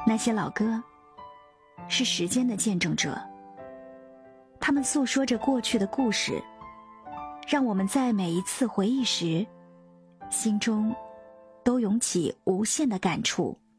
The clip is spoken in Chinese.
那些老歌是时间的见证者，他们诉说着过去的故事，让我们在每一次回忆时，心中都涌起无限的感触。